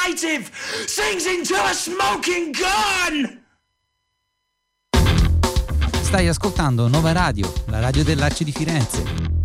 native sings into a smoking gun. Stai ascoltando Nova Radio, la radio dell'Arci di Firenze.